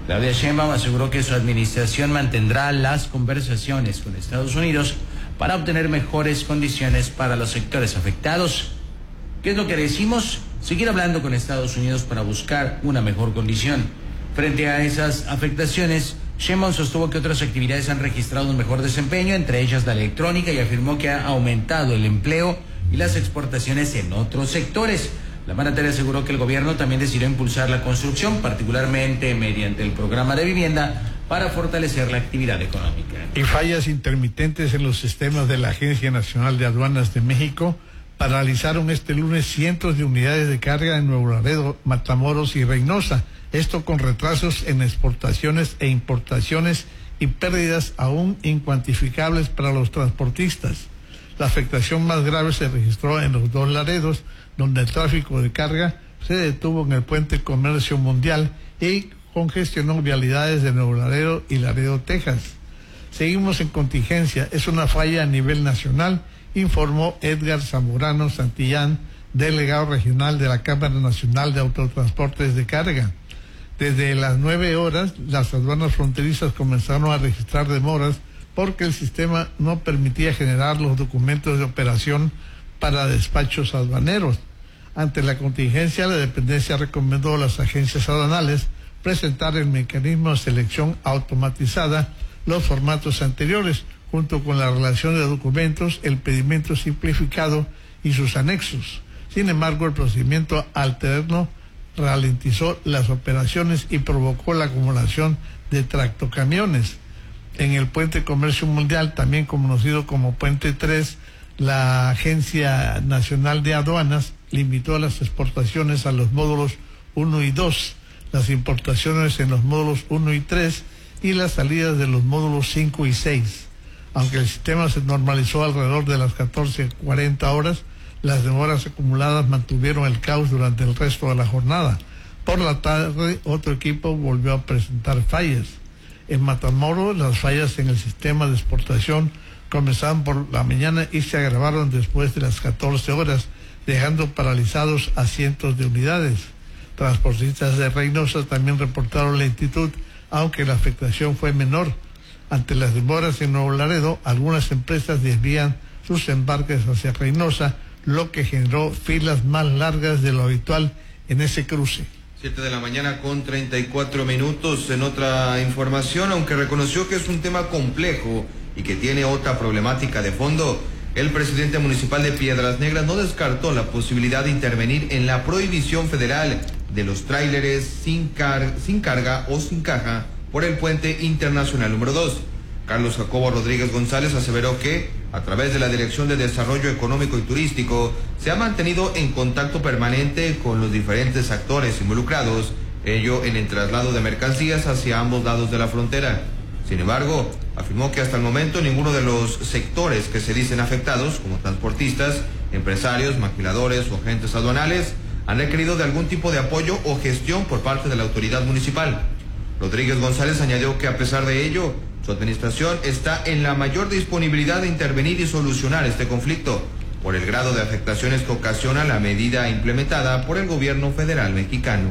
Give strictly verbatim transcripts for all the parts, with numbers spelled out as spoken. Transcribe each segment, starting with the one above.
Claudia Sheinbaum aseguró que su administración mantendrá las conversaciones con Estados Unidos para obtener mejores condiciones para los sectores afectados. ¿Qué es lo que decimos? Seguir hablando con Estados Unidos para buscar una mejor condición. Frente a esas afectaciones, Sheinbaum sostuvo que otras actividades han registrado un mejor desempeño, entre ellas la electrónica, y afirmó que ha aumentado el empleo y las exportaciones en otros sectores. La mandataria aseguró que el gobierno también decidió impulsar la construcción, particularmente mediante el programa de vivienda, para fortalecer la actividad económica. Y fallas intermitentes en los sistemas de la Agencia Nacional de Aduanas de México paralizaron este lunes cientos de unidades de carga en Nuevo Laredo, Matamoros y Reynosa. Esto con retrasos en exportaciones e importaciones y pérdidas aún incuantificables para los transportistas. La afectación más grave se registró en los dos Laredos, donde el tráfico de carga se detuvo en el puente Comercio Mundial y congestionó vialidades de Nuevo Laredo y Laredo, Texas. Seguimos en contingencia, es una falla a nivel nacional, informó Edgar Zamorano Santillán, delegado regional de la Cámara Nacional de Autotransportes de Carga. Desde las nueve horas, las aduanas fronterizas comenzaron a registrar demoras porque el sistema no permitía generar los documentos de operación para despachos aduaneros. Ante la contingencia, la dependencia recomendó a las agencias aduanales presentar el mecanismo de selección automatizada, los formatos anteriores, junto con la relación de documentos, el pedimento simplificado y sus anexos. Sin embargo, el procedimiento alterno ralentizó las operaciones y provocó la acumulación de tractocamiones. En el puente Comercio Mundial, también conocido como Puente tres, la Agencia Nacional de Aduanas limitó las exportaciones a los módulos uno y dos, las importaciones en los módulos uno y tres y las salidas de los módulos cinco y seis. Aunque el sistema se normalizó alrededor de las catorce cuarenta horas, las demoras acumuladas mantuvieron el caos durante el resto de la jornada. Por la tarde, otro equipo volvió a presentar fallas. En Matamoros, las fallas en el sistema de exportación comenzaron por la mañana y se agravaron después de las catorce horas, dejando paralizados a cientos de unidades. Transportistas de Reynosa también reportaron lentitud, aunque la afectación fue menor. Ante las demoras en Nuevo Laredo, algunas empresas desvían sus embarques hacia Reynosa, lo que generó filas más largas de lo habitual en ese cruce. Siete de la mañana con treinta y cuatro minutos. En otra información, aunque reconoció que es un tema complejo y que tiene otra problemática de fondo, el presidente municipal de Piedras Negras no descartó la posibilidad de intervenir en la prohibición federal de los tráileres sin, car sin carga o sin caja por el puente internacional número dos. Carlos Jacobo Rodríguez González aseveró que, a través de la Dirección de Desarrollo Económico y Turístico, se ha mantenido en contacto permanente con los diferentes actores involucrados, ello en el traslado de mercancías hacia ambos lados de la frontera. Sin embargo, afirmó que hasta el momento ninguno de los sectores que se dicen afectados, como transportistas, empresarios, maquiladores o agentes aduanales, han requerido de algún tipo de apoyo o gestión por parte de la autoridad municipal. Rodríguez González añadió que a pesar de ello, su administración está en la mayor disponibilidad de intervenir y solucionar este conflicto por el grado de afectaciones que ocasiona la medida implementada por el gobierno federal mexicano.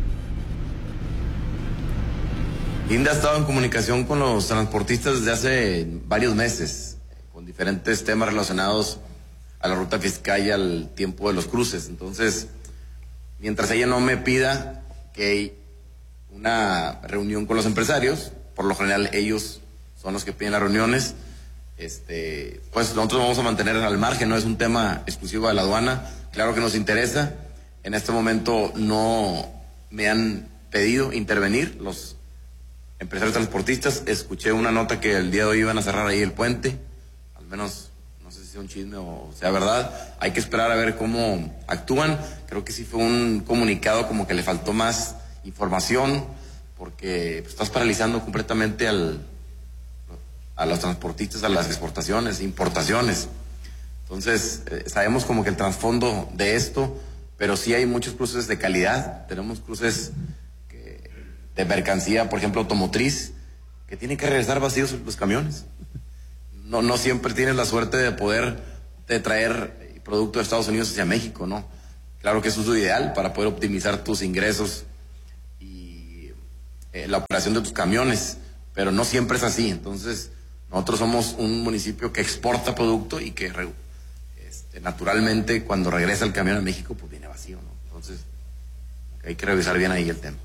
Linda ha estado en comunicación con los transportistas desde hace varios meses, con diferentes temas relacionados a la ruta fiscal y al tiempo de los cruces. Entonces, mientras ella no me pida que hay una reunión con los empresarios, por lo general ellos son los que piden las reuniones, este, pues nosotros vamos a mantener al margen, no es un tema exclusivo de la aduana, claro que nos interesa. En este momento no me han pedido intervenir los empresarios transportistas. Escuché una nota que el día de hoy iban a cerrar ahí el puente, al menos no sé si sea un chisme o sea verdad, hay que esperar a ver cómo actúan. Creo que sí fue un comunicado como que le faltó más información, porque pues, estás paralizando completamente al, a los transportistas, a las exportaciones, importaciones. Entonces, eh, sabemos como que el trasfondo de esto, pero sí hay muchos cruces de calidad. Tenemos cruces que, de mercancía, por ejemplo, automotriz, que tienen que regresar vacíos los camiones. No, no siempre tienes la suerte de poder de traer producto de Estados Unidos hacia México, ¿no? Claro que eso es lo ideal para poder optimizar tus ingresos eh, la operación de tus camiones, pero no siempre es así. Entonces, nosotros somos un municipio que exporta producto y que este, naturalmente cuando regresa el camión a México, pues viene vacío, ¿no? Entonces, hay que revisar bien ahí el tema.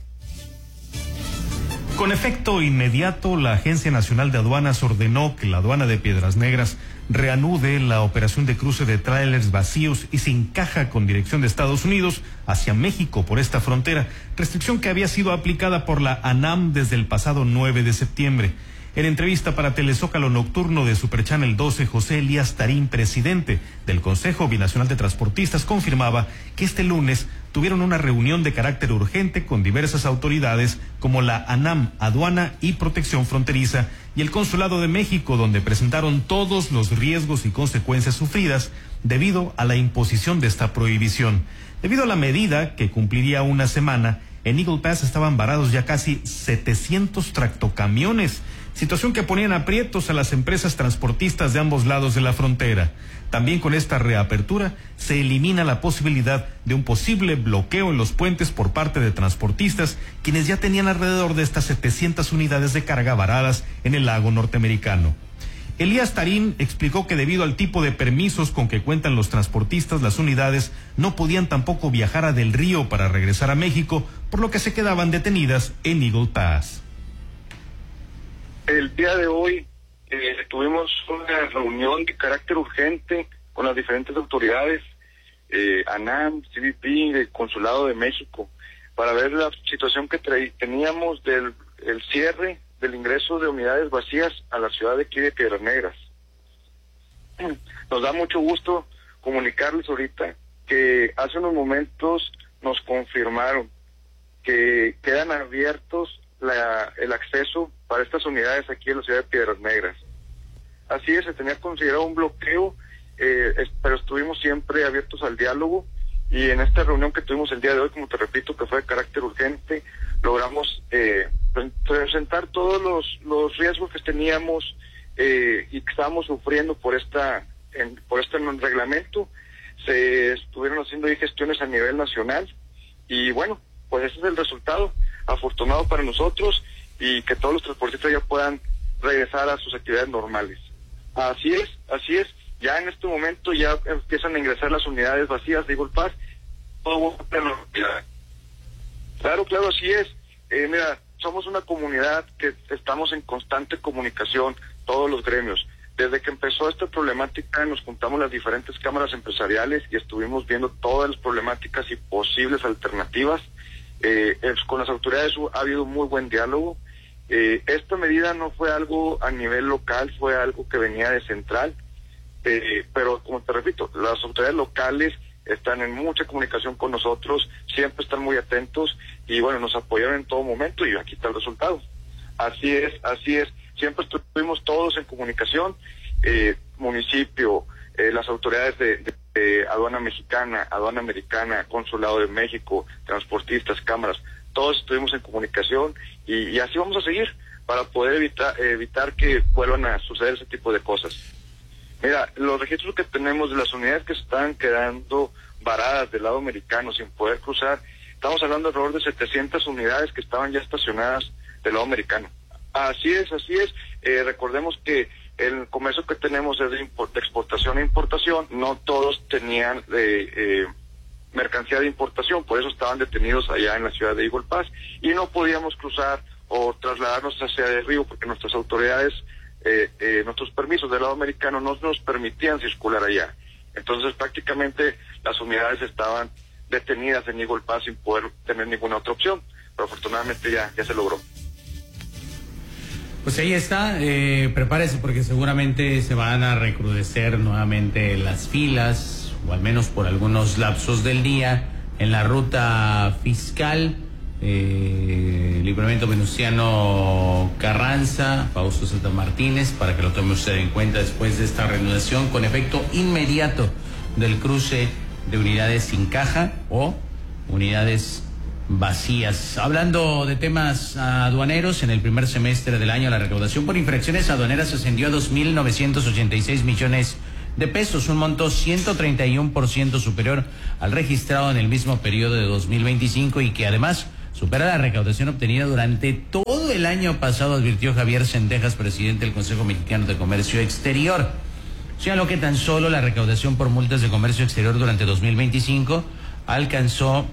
Con efecto inmediato, la Agencia Nacional de Aduanas ordenó que la aduana de Piedras Negras reanude la operación de cruce de tráilers vacíos y sin caja con dirección de Estados Unidos hacia México por esta frontera, restricción que había sido aplicada por la ANAM desde el pasado nueve de septiembre. En entrevista para Telezócalo Nocturno de Super Channel doce, José Elías Tarín, presidente del Consejo Binacional de Transportistas, confirmaba que este lunes tuvieron una reunión de carácter urgente con diversas autoridades como la ANAM, Aduana y Protección Fronteriza, y el Consulado de México, donde presentaron todos los riesgos y consecuencias sufridas debido a la imposición de esta prohibición. Debido a la medida, que cumpliría una semana, en Eagle Pass estaban varados ya casi setecientos tractocamiones, situación que ponía en aprietos a las empresas transportistas de ambos lados de la frontera. También con esta reapertura se elimina la posibilidad de un posible bloqueo en los puentes por parte de transportistas, quienes ya tenían alrededor de estas setecientas unidades de carga varadas en el lago norteamericano. Elías Tarín explicó que debido al tipo de permisos con que cuentan los transportistas, las unidades no podían tampoco viajar a Del Río para regresar a México, por lo que se quedaban detenidas en Eagle Pass. El día de hoy eh, tuvimos una reunión de carácter urgente con las diferentes autoridades, eh, ANAM, C B P, el Consulado de México, para ver la situación que teníamos del el cierre del ingreso de unidades vacías a la ciudad de aquí de Piedras Negras. Nos da mucho gusto comunicarles ahorita que hace unos momentos nos confirmaron que quedan abiertos la, el acceso para estas unidades aquí en la ciudad de Piedras Negras. Así es, se tenía considerado un bloqueo, eh, es, pero estuvimos siempre abiertos al diálogo, y en esta reunión que tuvimos el día de hoy, como te repito, que fue de carácter urgente, logramos eh, presentar todos los, los riesgos que teníamos eh, y que estábamos sufriendo por esta en, por este reglamento. Se estuvieron haciendo ahí gestiones a nivel nacional y bueno, pues ese es el resultado afortunado para nosotros, y que todos los transportistas ya puedan regresar a sus actividades normales. Así es, así es, ya en este momento ya empiezan a ingresar las unidades vacías de Eagle Pass. Claro, claro, así es. Eh, mira, somos una comunidad que estamos en constante comunicación, todos los gremios. Desde que empezó esta problemática nos juntamos las diferentes cámaras empresariales y estuvimos viendo todas las problemáticas y posibles alternativas. Eh, es, con las autoridades ha habido muy buen diálogo. Eh, esta medida no fue algo a nivel local, fue algo que venía de central, eh, pero como te repito, las autoridades locales están en mucha comunicación con nosotros, siempre están muy atentos y bueno, nos apoyaron en todo momento y aquí está el resultado. Así es, así es, siempre estuvimos todos en comunicación, eh, municipio, eh, las autoridades de, de, de aduana mexicana, aduana americana, Consulado de México, transportistas, cámaras, todos estuvimos en comunicación y, y así vamos a seguir para poder evitar, evitar que vuelvan a suceder ese tipo de cosas. Mira, los registros que tenemos de las unidades que se están quedando varadas del lado americano sin poder cruzar, estamos hablando de alrededor de setecientas unidades que estaban ya estacionadas del lado americano. Así es, así es. Eh, recordemos que el comercio que tenemos es de, import, de exportación e importación, no todos tenían eh, eh, mercancía de importación, por eso estaban detenidos allá en la ciudad de Eagle Pass y no podíamos cruzar o trasladarnos hacia el río porque nuestras autoridades, eh, eh, nuestros permisos del lado americano no nos permitían circular allá. Entonces prácticamente las unidades estaban detenidas en Eagle Pass sin poder tener ninguna otra opción, pero afortunadamente ya, ya se logró. Pues ahí está, eh, prepárese porque seguramente se van a recrudecer nuevamente las filas, o al menos por algunos lapsos del día, en la ruta fiscal, eh, Libramiento Venustiano Carranza, Fausto Santa Martínez, para que lo tome usted en cuenta después de esta reanudación con efecto inmediato del cruce de unidades sin caja o unidades vacías. Hablando de temas aduaneros, en el primer semestre del año la recaudación por infracciones aduaneras ascendió a dos mil novecientos ochenta y seis millones de pesos, un monto ciento treinta y uno por ciento superior al registrado en el mismo periodo de dos mil veinticinco y que además supera la recaudación obtenida durante todo el año pasado, advirtió Javier Zendejas, presidente del Consejo Mexicano de Comercio Exterior. Señaló que tan solo la recaudación por multas de comercio exterior durante dos mil veinticinco alcanzó,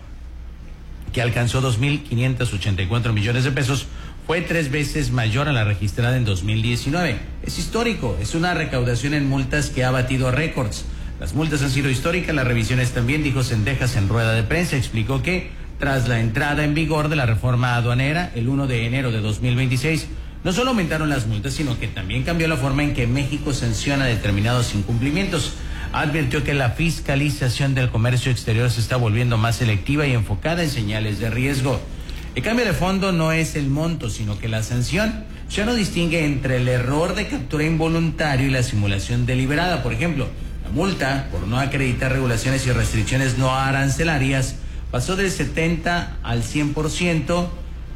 que alcanzó dos mil quinientos ochenta y cuatro millones de pesos, fue tres veces mayor a la registrada en dos mil diecinueve. Es histórico, es una recaudación en multas que ha batido récords. Las multas han sido históricas, las revisiones también, dijo Zendejas en rueda de prensa. Explicó que tras la entrada en vigor de la reforma aduanera el uno de enero de dos mil veintiséis, no solo aumentaron las multas, sino que también cambió la forma en que México sanciona determinados incumplimientos. Advirtió que la fiscalización del comercio exterior se está volviendo más selectiva y enfocada en señales de riesgo. El cambio de fondo no es el monto, sino que la sanción ya no distingue entre el error de captura involuntario y la simulación deliberada. Por ejemplo, la multa por no acreditar regulaciones y restricciones no arancelarias pasó del setenta al cien por ciento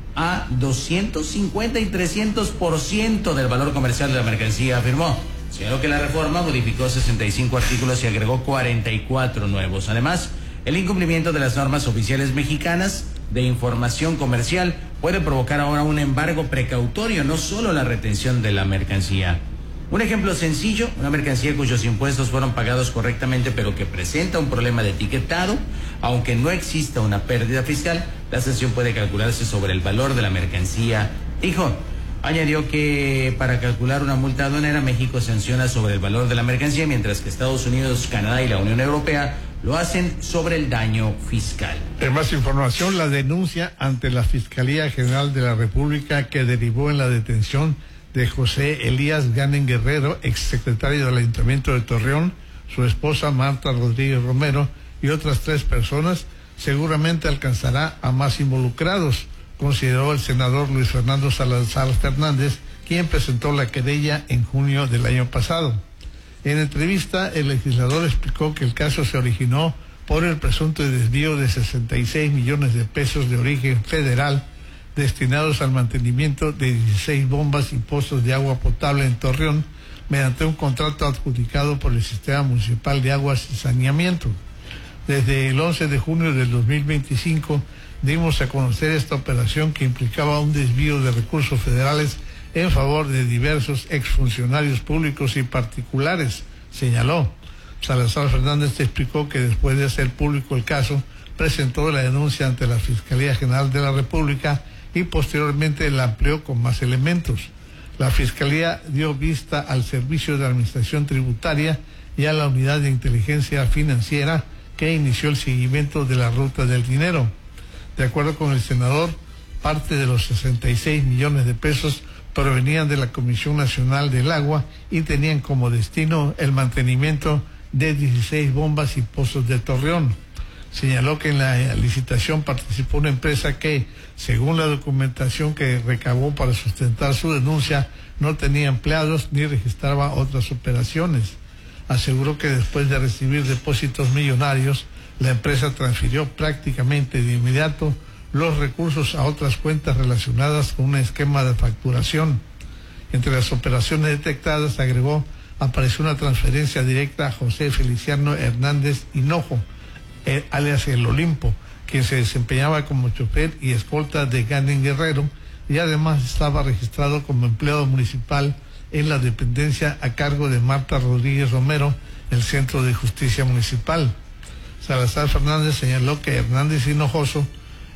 a doscientos cincuenta y trescientos por ciento del valor comercial de la mercancía, afirmó. Señaló que la reforma modificó sesenta y cinco artículos y agregó cuarenta y cuatro nuevos. Además, el incumplimiento de las normas oficiales mexicanas de información comercial puede provocar ahora un embargo precautorio, no solo la retención de la mercancía. Un ejemplo sencillo, una mercancía cuyos impuestos fueron pagados correctamente pero que presenta un problema de etiquetado, aunque no exista una pérdida fiscal, la sanción puede calcularse sobre el valor de la mercancía, dijo. Añadió que para calcular una multa aduanera, México sanciona sobre el valor de la mercancía, mientras que Estados Unidos, Canadá y la Unión Europea lo hacen sobre el daño fiscal. En más información, la denuncia ante la Fiscalía General de la República que derivó en la detención de José Elías Ganen Guerrero, exsecretario del Ayuntamiento de Torreón, su esposa Marta Rodríguez Romero y otras tres personas, seguramente alcanzará a más involucrados, consideró el senador Luis Fernando Salazar Fernández, quien presentó la querella en junio del año pasado. En entrevista, el legislador explicó que el caso se originó por el presunto desvío de sesenta y seis millones de pesos de origen federal destinados al mantenimiento de dieciséis bombas y pozos de agua potable en Torreón mediante un contrato adjudicado por el Sistema Municipal de Aguas y Saneamiento. Desde el once de junio del dos mil veinticinco dimos a conocer esta operación que implicaba un desvío de recursos federales en favor de diversos exfuncionarios públicos y particulares, señaló. Salazar Fernández explicó que después de hacer público el caso, presentó la denuncia ante la Fiscalía General de la República y posteriormente la amplió con más elementos. La Fiscalía dio vista al Servicio de Administración Tributaria y a la Unidad de Inteligencia Financiera que inició el seguimiento de la ruta del dinero. De acuerdo con el senador, parte de los sesenta y seis millones de pesos provenían de la Comisión Nacional del Agua y tenían como destino el mantenimiento de dieciséis bombas y pozos de Torreón. Señaló que en la licitación participó una empresa que, según la documentación que recabó para sustentar su denuncia, no tenía empleados ni registraba otras operaciones. Aseguró que después de recibir depósitos millonarios, la empresa transfirió prácticamente de inmediato los recursos a otras cuentas relacionadas con un esquema de facturación. Entre las operaciones detectadas, agregó, apareció una transferencia directa a José Feliciano Hernández Hinojo, eh, alias El Olimpo, quien se desempeñaba como chofer y escolta de Ganen Guerrero y además estaba registrado como empleado municipal en la dependencia a cargo de Marta Rodríguez Romero, el Centro de Justicia Municipal. Salazar Fernández señaló que Hernández Hinojoso,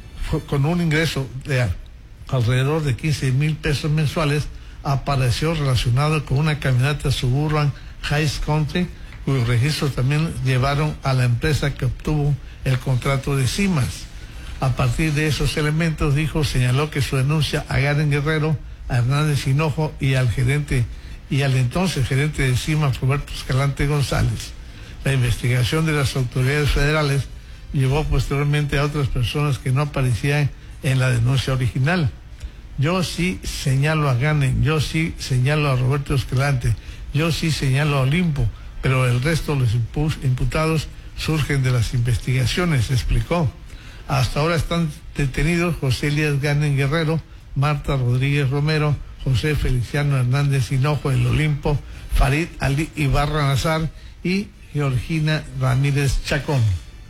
con un ingreso de alrededor de quince mil pesos mensuales, apareció relacionado con una camioneta Suburban Hiace Country, cuyos registros también llevaron a la empresa que obtuvo el contrato de CIMAS. A partir de esos elementos, dijo, señaló que su denuncia a Ganen Guerrero, a Hernández Hinojo y al gerente y al entonces gerente de CIMAS, Roberto Escalante González. La investigación de las autoridades federales llevó posteriormente a otras personas que no aparecían en la denuncia original. Yo sí señalo a Ganen, yo sí señalo a Roberto Escalante, yo sí señalo a Olimpo, pero el resto de los imputados surgen de las investigaciones, explicó. Hasta ahora están detenidos José Elías Ganen Guerrero, Marta Rodríguez Romero, José Feliciano Hernández Hinojo, El Olimpo, Farid Ali Ibarra Nazar y Georgina Ramírez Chacón.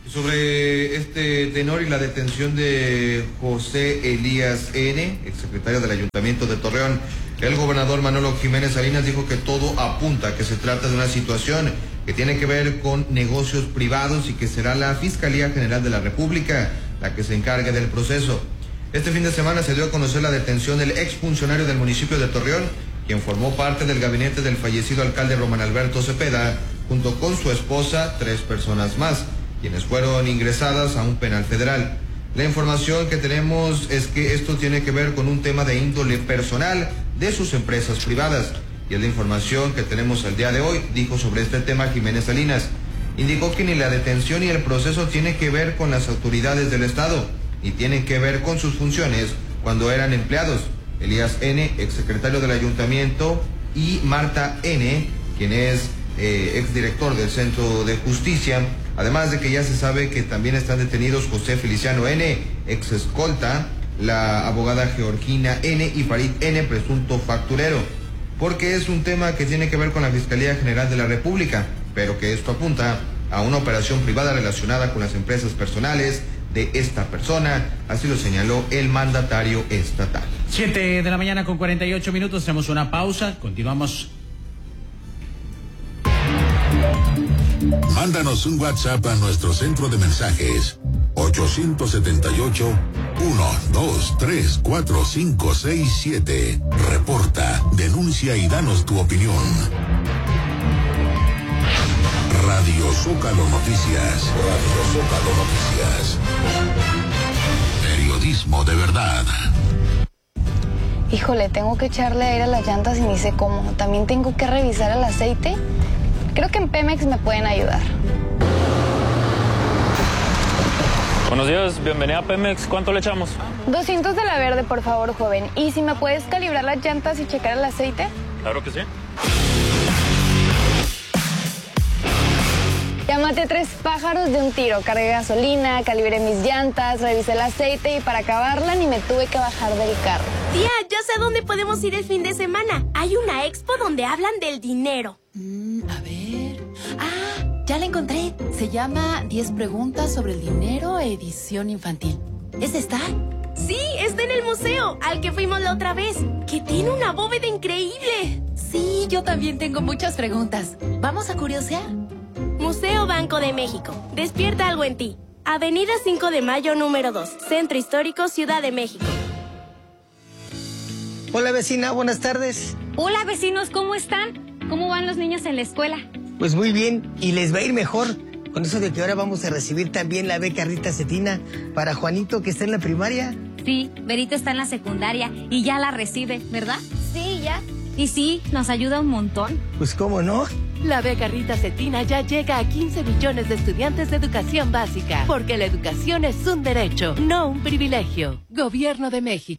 Sobre este tenor y la detención de José Elías N., exsecretario del Ayuntamiento de Torreón, el gobernador Manolo Jiménez Salinas dijo que todo apunta a que se trata de una situación que tiene que ver con negocios privados y que será la Fiscalía General de la República la que se encargue del proceso. Este fin de semana se dio a conocer la detención del exfuncionario del municipio de Torreón, quien formó parte del gabinete del fallecido alcalde Román Alberto Cepeda, junto con su esposa, tres personas más, quienes fueron ingresadas a un penal federal. La información que tenemos es que esto tiene que ver con un tema de índole personal de sus empresas privadas, y es la información que tenemos al día de hoy, dijo sobre este tema Jiménez Salinas. Indicó que ni la detención ni el proceso tiene que ver con las autoridades del Estado, ni tienen que ver con sus funciones cuando eran empleados. Elías N., exsecretario del Ayuntamiento, y Marta N., quien es eh, exdirector del Centro de Justicia, además de que ya se sabe que también están detenidos José Feliciano N., ex escolta, la abogada Georgina N. y Farid N., presunto facturero, porque es un tema que tiene que ver con la Fiscalía General de la República, pero que esto apunta a una operación privada relacionada con las empresas personales de esta persona, así lo señaló el mandatario estatal. Siete de la mañana con cuarenta y ocho minutos, hacemos una pausa, continuamos. Mándanos un WhatsApp a nuestro centro de mensajes ocho siete ocho, uno dos tres cuatro cinco seis siete. Reporta, denuncia y danos tu opinión. Radio Zócalo Noticias. Radio Zócalo Noticias. Periodismo de verdad. Híjole, tengo que echarle aire a las llantas y ni sé cómo. También tengo que revisar el aceite. Creo que en Pemex me pueden ayudar. Buenos días, bienvenida a Pemex. ¿Cuánto le echamos? doscientos de la verde, por favor, joven. ¿Y si me puedes calibrar las llantas y checar el aceite? Claro que sí. Ya maté tres pájaros de un tiro. Cargué gasolina, calibré mis llantas, revisé el aceite y para acabarla ni me tuve que bajar del carro. Tía, ya sé a dónde podemos ir el fin de semana. Hay una expo donde hablan del dinero. Mm, a ver... Ah, ya la encontré. Se llama diez preguntas sobre el dinero, edición infantil. ¿Es esta? Sí, está en el museo, al que fuimos la otra vez, que tiene una bóveda increíble. Sí, yo también tengo muchas preguntas. ¿Vamos a curiosear? Museo Banco de México. Despierta algo en ti. Avenida cinco de mayo, número dos. Centro Histórico, Ciudad de México. Hola, vecina, buenas tardes. Hola, vecinos, ¿cómo están? ¿Cómo van los niños en la escuela? Pues muy bien, y les va a ir mejor. Con eso de que ahora vamos a recibir también la beca Rita Cetina para Juanito, que está en la primaria. Sí, Berito está en la secundaria y ya la recibe, ¿verdad? Sí, ya. Y sí, nos ayuda un montón. Pues cómo no. La beca Rita Cetina ya llega a quince millones de estudiantes de educación básica, porque la educación es un derecho, no un privilegio. Gobierno de México.